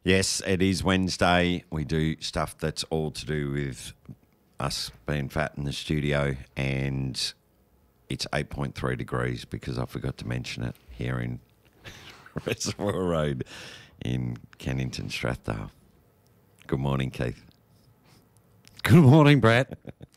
Yes, it is Wednesday. We do stuff that's all to do with us being fat in the studio, and it's 8.3 degrees because I forgot to mention it here in Reservoir Road in Kennington, Strathdale. Good morning, Keith. Good morning, Brad.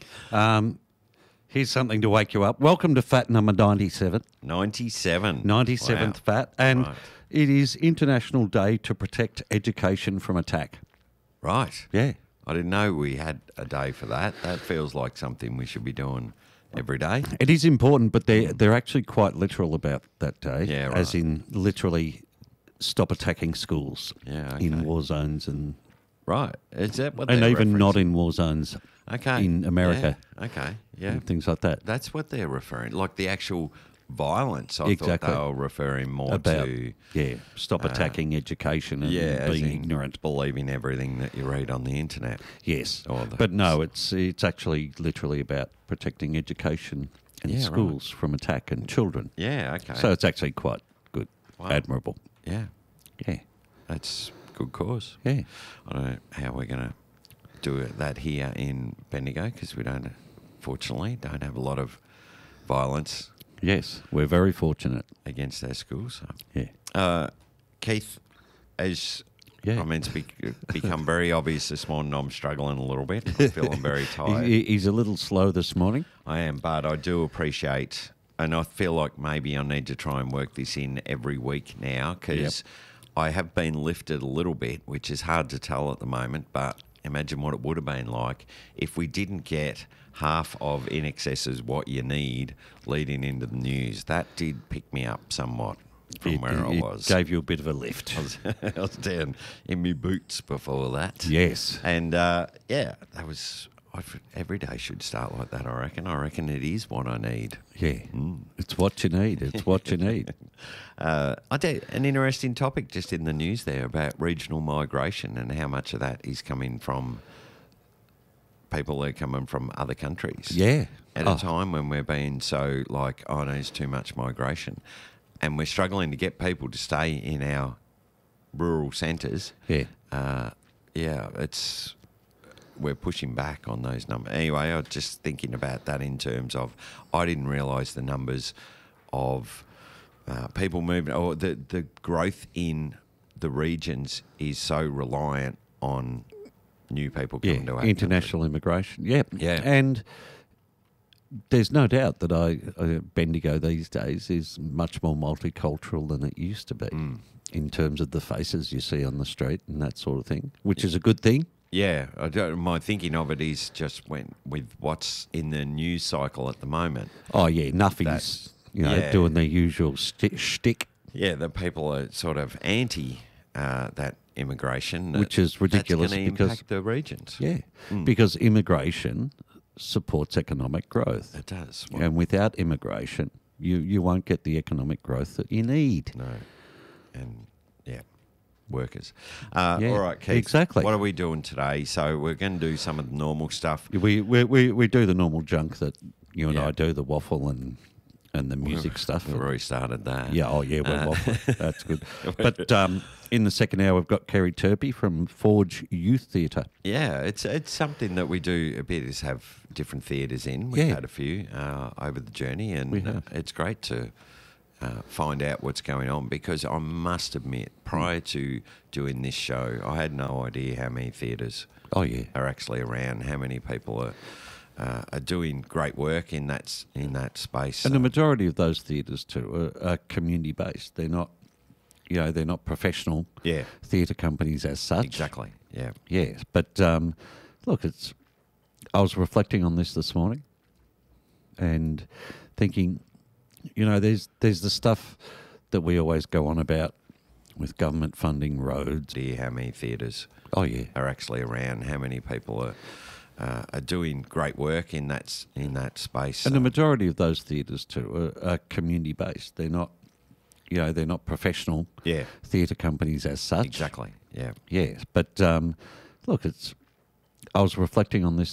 Here's something to wake you up. Welcome to Fat number 97. 97. 97th Wow. Fat. And Right. it is International Day to Protect Education from Attack. Right. Yeah. I didn't know we had a day for that. That feels like something we should be doing every day. It is important, but they're actually quite literal about that day. Yeah, right. As in literally stop attacking schools Yeah, in okay. war zones and Is that what even they're not referencing? in war zones Okay. in America Yeah. Okay. Yeah. and things like that. That's what they're referring, like the actual violence. I Exactly. thought they were referring more About, to stop attacking education and as being in ignorant. believing everything that you read on the internet. Yes, Or the- but no, it's actually literally about protecting education and Yeah, right. schools from attack and children. Yeah. Okay. So it's actually quite good, Wow. admirable. yeah, Yeah, that's good cause. yeah. I don't know how we're going to do that here in Bendigo because we fortunately, don't have a lot of violence Yes, we're very fortunate. against our schools. So. Yeah, Keith, as Yeah. I mean, it's become very obvious this morning I'm struggling a little bit. I'm feeling very tired. He's a little slow this morning. I am, but I do appreciate, and I feel like maybe I need to try and work this in every week now because I have been lifted a little bit, which is hard to tell at the moment, but imagine what it would have been like if we didn't get half of In Excess is What You Need leading into the news. That did pick me up somewhat from where I was. Gave you a bit of a lift. I was down in my boots before that. Yes. And that was every day should start like that. I reckon it is what I need. Yeah, it's what you need. It's what you need. I did an interesting topic just in the news there about regional migration and how much of that is coming from people that are coming from other countries. Yeah. At a time when we're being so like, oh, no, there's too much migration, and we're struggling to get people to stay in our rural centres. Yeah. We're pushing back on those numbers. Anyway, I was just thinking about that in terms of I didn't realise the numbers of people moving, or the growth in the regions is so reliant on new people coming to our international immigration. Yeah. Yeah. And there's no doubt that Bendigo these days is much more multicultural than it used to be in terms of the faces you see on the street and that sort of thing, which is a good thing. Yeah, my thinking of it is just with what's in the news cycle at the moment. Oh, yeah, nothing's, doing their usual shtick. Yeah, the people are sort of anti that immigration. Which is ridiculous that's gonna because- impact the regions. Yeah, because immigration supports economic growth. It does. And without immigration, you won't get the economic growth that you need. No, and workers. Yeah, all right, Keith. exactly. What are we doing today? So we're going to do some of the normal stuff. We do the normal junk that you and Yeah. I do, the waffle and the music stuff. We've already started that. Yeah, we're waffling. That's good. But in the second hour, we've got Kerry Turpey from Forge Youth Theatre. Yeah, it's something that we do a bit is have different theatres in. We've Yeah. had a few over the journey, and We have. it's great to find out what's going on because I must admit, prior to doing this show, I had no idea how many theatres Oh, yeah. are actually around, how many people are doing great work in that space. And the majority of those theatres, too, are community-based. They're not, they're not professional Yeah. theatre companies as such. Exactly, yeah. Yes, but look, I was reflecting on this morning and thinking, there's the stuff that we always go on about with government funding roads. Idea how many theatres Oh, yeah. are actually around, how many people are doing great work in that space. And the majority of those theatres, too, are community-based. They're not, they're not professional Yeah. theatre companies as such. Exactly, yeah. Yes, but look, I was reflecting on this